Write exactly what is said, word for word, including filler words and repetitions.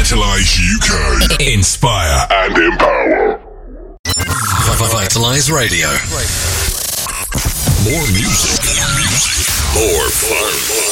Vitalize U K. Inspire and empower. Vitalize Radio. More music. More music. More fun.